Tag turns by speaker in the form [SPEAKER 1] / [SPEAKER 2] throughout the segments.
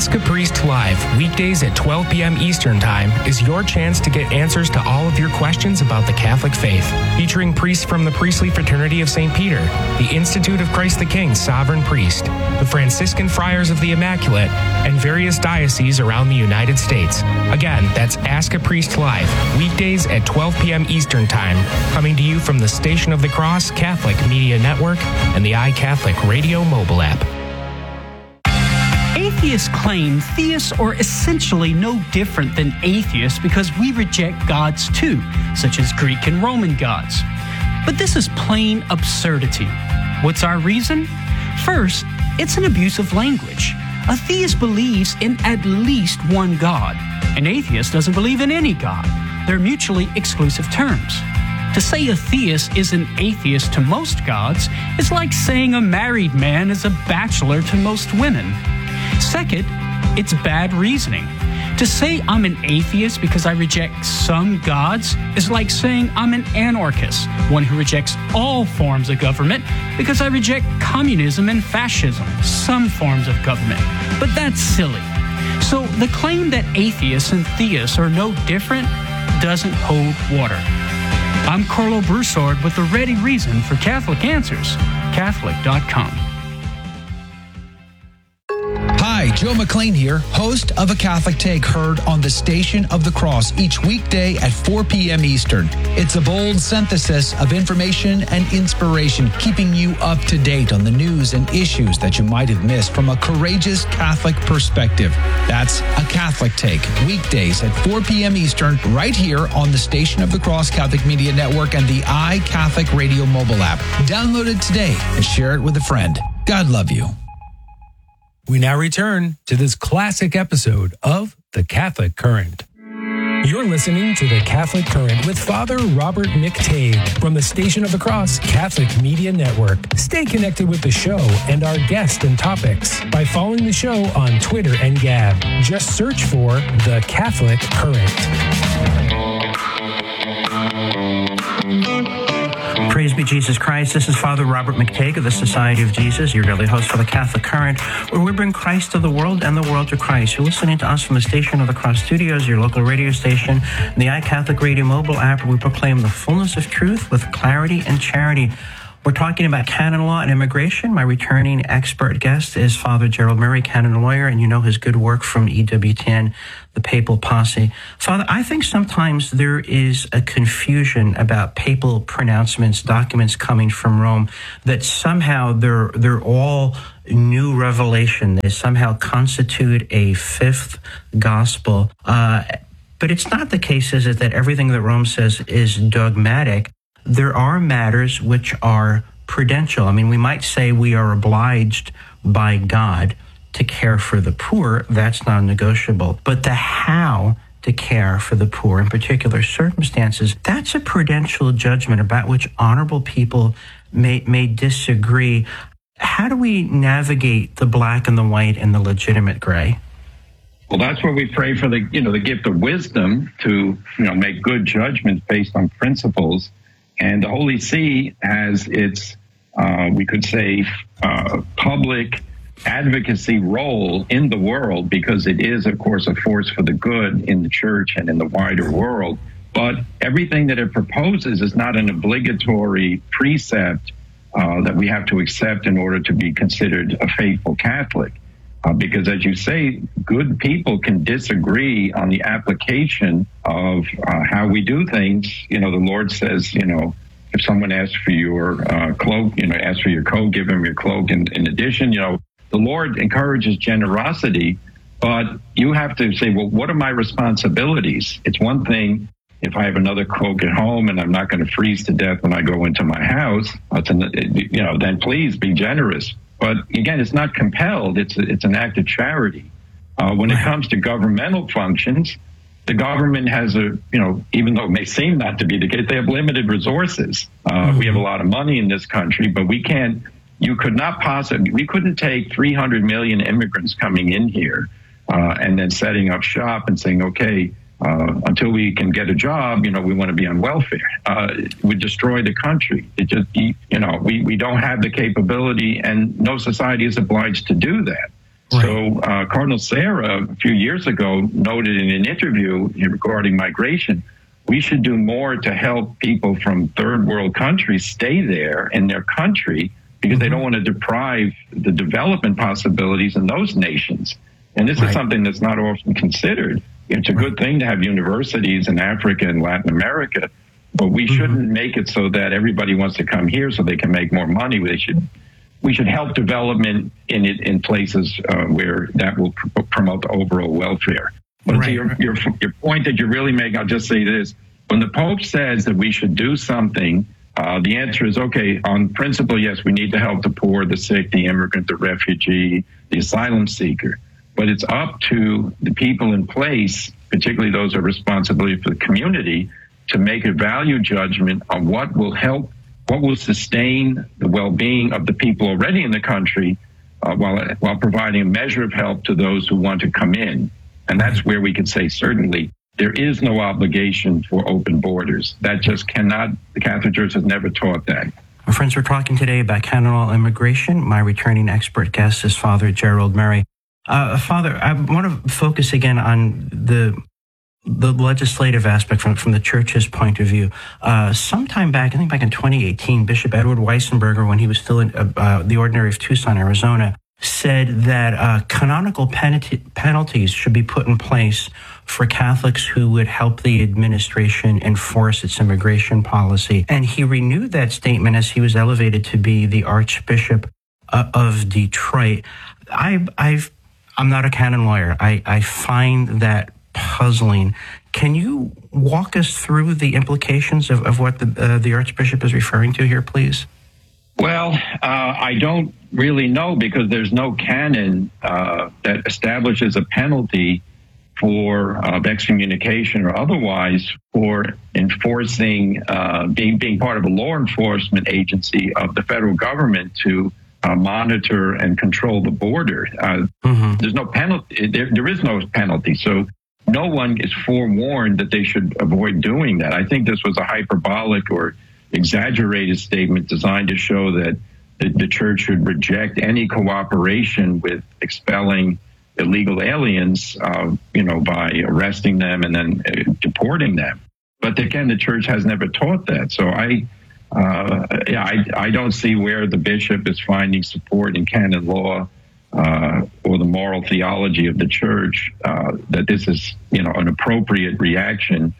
[SPEAKER 1] Ask a Priest Live, weekdays at 12 p.m. Eastern Time, is your chance to get answers to all of your questions about the Catholic faith. Featuring priests from the Priestly Fraternity of St. Peter, the Institute of Christ the King Sovereign Priest, the Franciscan Friars of the Immaculate, and various dioceses around the United States. Again, that's Ask a Priest Live, weekdays at 12 p.m. Eastern Time, coming to you from the Station of the Cross Catholic Media Network and the iCatholic Radio mobile app.
[SPEAKER 2] Atheists claim theists are essentially no different than atheists because we reject gods too, such as Greek and Roman gods. But this is plain absurdity. What's our reason? First, it's an abuse of language. A theist believes in at least one God. An atheist doesn't believe in any God. They're mutually exclusive terms. To say a theist is an atheist to most gods is like saying a married man is a bachelor to most women. Second, it's bad reasoning. To say I'm an atheist because I reject some gods is like saying I'm an anarchist, one who rejects all forms of government because I reject communism and fascism, some forms of government. But that's silly. So the claim that atheists and theists are no different doesn't hold water. I'm Carlo Broussard with the ready reason for Catholic Answers, Catholic.com.
[SPEAKER 3] Hi, Joe McLean here, host of A Catholic Take, heard on the Station of the Cross each weekday at 4 p.m. Eastern. It's a bold synthesis of information and inspiration, keeping you up to date on the news and issues that you might have missed from a courageous Catholic perspective. That's A Catholic Take, weekdays at 4 p.m. Eastern, right here on the Station of the Cross Catholic Media Network and the iCatholic Radio mobile app. Download it today and share it with a friend. God love you.
[SPEAKER 4] We now return to this classic episode of The Catholic Current. You're listening to The Catholic Current with Father Robert McTague from the Station of the Cross Catholic Media Network. Stay connected with the show and our guests and topics by following the show on Twitter and Gab. Just search for The Catholic Current.
[SPEAKER 5] Praise be Jesus Christ. This is Father Robert McTague of the Society of Jesus, your daily host for the Catholic Current, where we bring Christ to the world and the world to Christ. You're listening to us from the Station of the Cross Studios, your local radio station, and the iCatholic Radio mobile app, where we proclaim the fullness of truth with clarity and charity. We're talking about canon law and immigration. My returning expert guest is Father Gerald Murray, canon lawyer, and you know his good work from EWTN, the Papal Posse. Father, I think sometimes there is a confusion about papal pronouncements, documents coming from Rome, that somehow they're all new revelation. They somehow constitute a fifth gospel. But it's not the case, is it, that everything that Rome says is dogmatic? There are matters which are prudential. I mean, we might say we are obliged by God to care for the poor. That's non-negotiable. But the how to care for the poor in particular circumstances, that's a prudential judgment about which honorable people may disagree. How do we navigate the black and the white and the legitimate gray?
[SPEAKER 6] Well, that's where we pray for the gift of wisdom to, make good judgments based on principles. And the Holy See has its, we could say, public advocacy role in the world, because it is, of course, a force for the good in the church and in the wider world. But everything that it proposes is not an obligatory precept that we have to accept in order to be considered a faithful Catholic. Because, as you say, good people can disagree on the application of how we do things. The Lord says, if someone asks for your cloak, ask for your coat, give him your cloak. And in addition, the Lord encourages generosity, but you have to say, well, what are my responsibilities? It's one thing if I have another cloak at home and I'm not going to freeze to death when I go into my house, then please be generous. But again, it's not compelled. It's an act of charity. When it comes to governmental functions, the government has even though it may seem not to be the case, they have limited resources. We have a lot of money in this country, but we couldn't take 300 million immigrants coming in here and then setting up shop and saying, okay, until we can get a job, we want to be on welfare. It would destroy the country. It just, we don't have the capability, and no society is obliged to do that. Right. So Cardinal Sarah, a few years ago, noted in an interview regarding migration, we should do more to help people from third world countries stay there in their country because they don't want to deprive the development possibilities in those nations. And this is something that's not often considered. It's a good thing to have universities in Africa and Latin America, but we shouldn't make it so that everybody wants to come here so they can make more money. We should help development in places where that will promote the overall welfare. But to your point that you really make, I'll just say this. When the Pope says that we should do something, the answer is, okay, on principle, yes, we need to help the poor, the sick, the immigrant, the refugee, the asylum seeker. But it's up to the people in place, particularly those who are responsibility for the community, to make a value judgment on what will help, what will sustain the well-being of the people already in the country while providing a measure of help to those who want to come in. And that's where we can say certainly there is no obligation for open borders. That just cannot, the Catholic Church has never taught that.
[SPEAKER 5] Our friends, we're talking today about canon law immigration. My returning expert guest is Father Gerald Murray. Father, I want to focus again on the legislative aspect from the Church's point of view. Sometime back, I think back in 2018, Bishop Edward Weissenberger, when he was still in the Ordinary of Tucson, Arizona, said that canonical penalties should be put in place for Catholics who would help the administration enforce its immigration policy. And he renewed that statement as he was elevated to be the Archbishop of Detroit. I'm not a canon lawyer. I find that puzzling. Can you walk us through the implications of what the Archbishop is referring to here, please?
[SPEAKER 6] Well, I don't really know because there's no canon that establishes a penalty for excommunication or otherwise for enforcing, being part of a law enforcement agency of the federal government to monitor and control the border. There's no penalty. There is no penalty. So no one is forewarned that they should avoid doing that. I think this was a hyperbolic or exaggerated statement designed to show that the Church should reject any cooperation with expelling illegal aliens, by arresting them and then deporting them. But again, the Church has never taught that. So I don't see where the bishop is finding support in canon law or the moral theology of the Church that this is, an appropriate reaction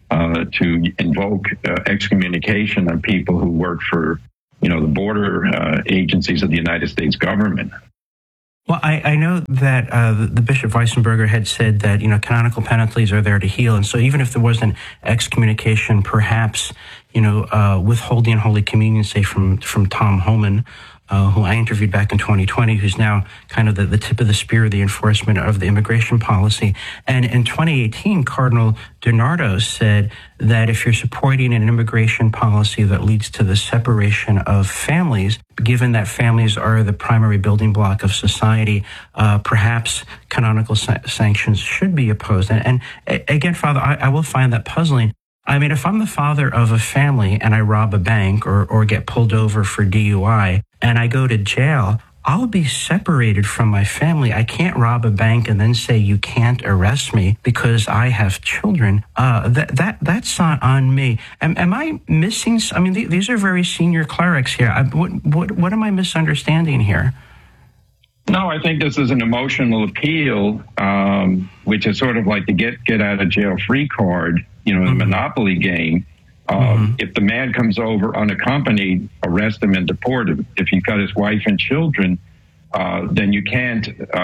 [SPEAKER 6] to invoke excommunication on people who work for, the border agencies of the United States government.
[SPEAKER 5] Well, I know that the Bishop Weissenberger had said that, canonical penalties are there to heal. And so even if there wasn't excommunication, perhaps, withholding Holy Communion, say from Tom Homan, who I interviewed back in 2020, who's now kind of the tip of the spear of the enforcement of the immigration policy. And in 2018, Cardinal DiNardo said that if you're supporting an immigration policy that leads to the separation of families, given that families are the primary building block of society, perhaps canonical sanctions should be opposed. And again, Father, I will find that puzzling. I mean, if I'm the father of a family and I rob a bank or get pulled over for DUI and I go to jail, I'll be separated from my family. I can't rob a bank and then say you can't arrest me because I have children. That's not on me. Am I missing? I mean, these are very senior clerics here. What am I misunderstanding here?
[SPEAKER 6] No, I think this is an emotional appeal, which is sort of like the get out of jail free card. The Monopoly game. If the man comes over unaccompanied, arrest him and deport him. If he's got his wife and children, then you can't,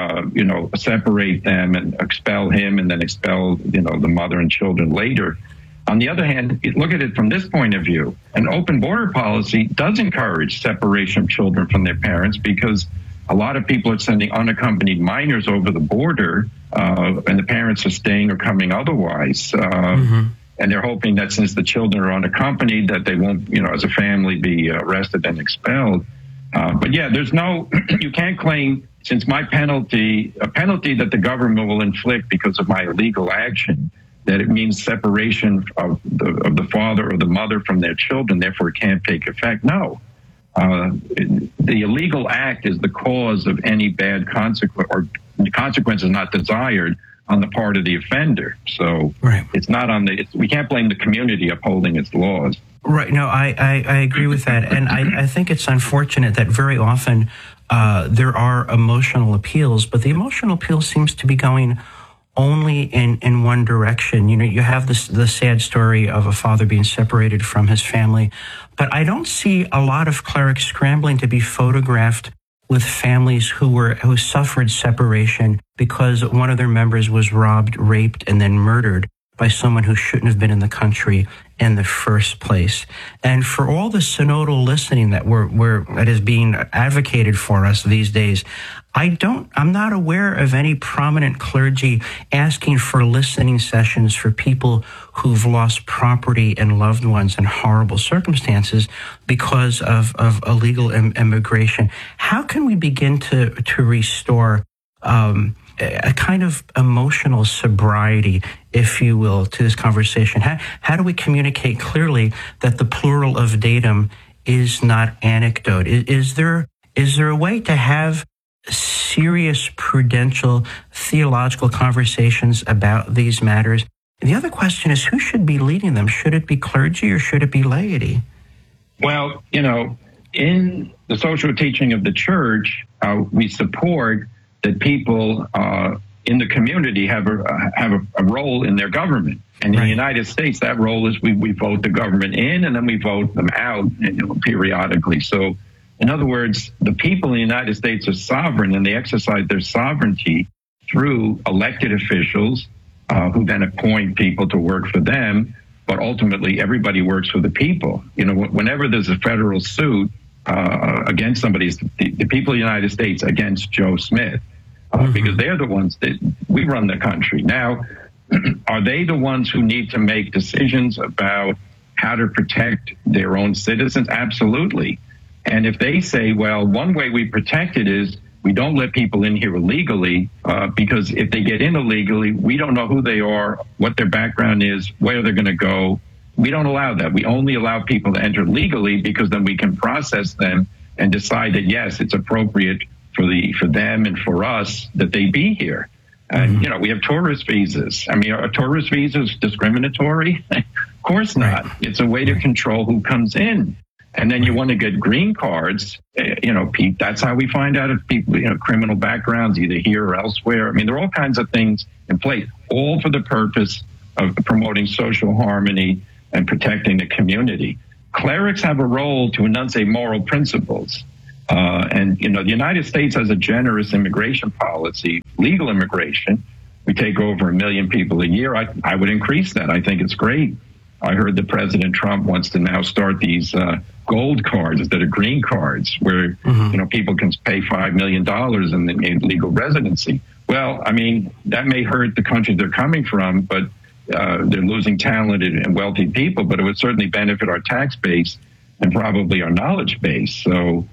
[SPEAKER 6] separate them and expel him and then expel, the mother and children later. On the other hand, look at it from this point of view. An open border policy does encourage separation of children from their parents because a lot of people are sending unaccompanied minors over the border, and the parents are staying or coming otherwise. And they're hoping that since the children are unaccompanied, that they won't, as a family, be arrested and expelled. But yeah, you can't claim, since a penalty that the government will inflict because of my illegal action, that it means separation of the father or the mother from their children, therefore it can't take effect. No. The illegal act is the cause of any bad consequence the consequence is not desired on the part of the offender. So it's not we can't blame the community upholding its laws.
[SPEAKER 5] Right. No, I agree with that. And I think it's unfortunate that very often there are emotional appeals, but the emotional appeal seems to be going only in one direction. You know, you have the sad story of a father being separated from his family, but I don't see a lot of clerics scrambling to be photographed with families who suffered separation because one of their members was robbed, raped, and then murdered by someone who shouldn't have been in the country in the first place. And for all the synodal listening that that is being advocated for us these days, I'm not aware of any prominent clergy asking for listening sessions for people who've lost property and loved ones in horrible circumstances because of illegal immigration. How can we begin to restore a kind of emotional sobriety, if you will, to this conversation? How do we communicate clearly that the plural of datum is not anecdote? Is there a way to have serious prudential theological conversations about these matters? And the other question is, who should be leading them? Should it be clergy or should it be laity?
[SPEAKER 6] Well, you know, in the social teaching of the church, we support that people in the community have a role in their government. And in the United States, that role is we vote the government in and then we vote them out periodically. So, in other words, the people in the United States are sovereign, and they exercise their sovereignty through elected officials who then appoint people to work for them. But ultimately, everybody works for the people. You know, whenever there's a federal suit against somebody, the people of the United States against Joe Smith, because they're the ones that we run the country. Now, are they the ones who need to make decisions about how to protect their own citizens? Absolutely. And if they say, well, one way we protect it is we don't let people in here illegally, because if they get in illegally, we don't know who they are, what their background is, where they're going to go. We don't allow that. We only allow people to enter legally because then we can process them and decide that, yes, it's appropriate for them and for us that they be here. And, you know, we have tourist visas. I mean, are tourist visas discriminatory? Of course not. It's a way to control who comes in. And then you want to get green cards, Pete, that's how we find out if people, criminal backgrounds, either here or elsewhere. I mean, there are all kinds of things in place, all for the purpose of promoting social harmony and protecting the community. Clerics have a role to enunciate moral principles. The United States has a generous immigration policy, legal immigration. We take over 1 million people a year. I would increase that. I think it's great. I heard that President Trump wants to now start these gold cards instead of green cards, where people can pay $5 million and they need legal residency. Well, I mean, that may hurt the country they're coming from, but they're losing talented and wealthy people. But it would certainly benefit our tax base and probably our knowledge base. So,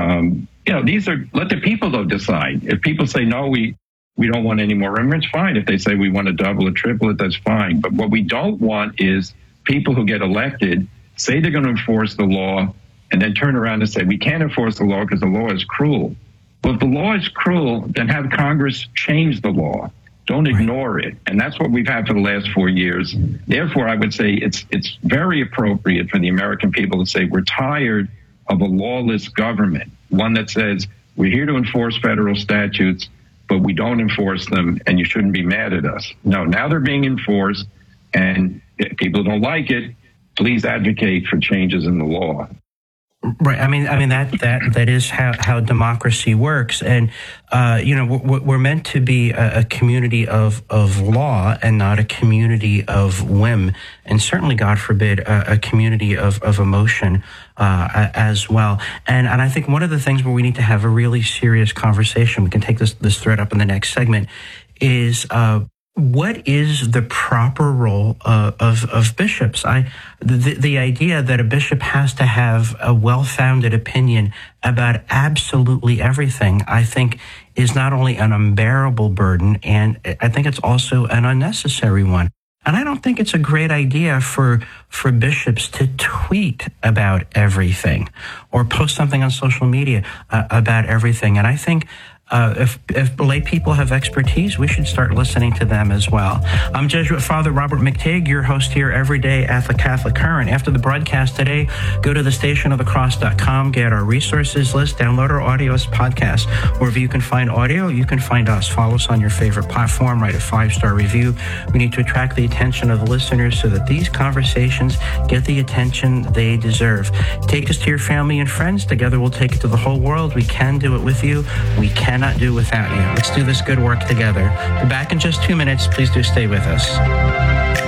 [SPEAKER 6] let the people though decide. If people say no, we don't want any more immigrants, fine. If they say we want to double or triple it, that's fine. But what we don't want is people who get elected say they're going to enforce the law and then turn around and say, we can't enforce the law because the law is cruel. Well, if the law is cruel, then have Congress change the law. Don't ignore it. And that's what we've had for the last 4 years. Therefore, I would say it's very appropriate for the American people to say we're tired of a lawless government, one that says we're here to enforce federal statutes, but we don't enforce them, and you shouldn't be mad at us. No, now they're being enforced, and if people don't like it, please advocate for changes in the law.
[SPEAKER 5] Right. I mean that is how democracy works, and we're meant to be a community of law and not a community of whim, and certainly, God forbid, a community of emotion as well. And I think one of the things where we need to have a really serious conversation, we can take this thread up in the next segment, is what is the proper role of bishops? The idea that a bishop has to have a well-founded opinion about absolutely everything, I think, is not only an unbearable burden, and I think it's also an unnecessary one. And I don't think it's a great idea for bishops to tweet about everything or post something on social media about everything. And I think if lay people have expertise, we should start listening to them as well. I'm Jesuit Father Robert McTague, your host here every day at the Catholic Current. After the broadcast today, go to thestationofthecross.com, get our resources list, download our audio podcast. Wherever you can find audio, you can find us. Follow us on your favorite platform, write a 5-star review. We need to attract the attention of the listeners so that these conversations get the attention they deserve. Take us to your family and friends. Together we'll take it to the whole world. We can do it with you. We cannot do without you. Let's do this good work together. We're back in just 2 minutes. Please do stay with us.